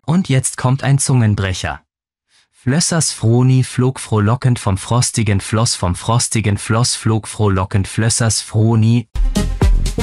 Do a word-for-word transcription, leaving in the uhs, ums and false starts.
Und jetzt kommt ein Zungenbrecher. Flössers Froni flog frohlockend vom frostigen Floss, vom frostigen Floss flog frohlockend Flössers Froni,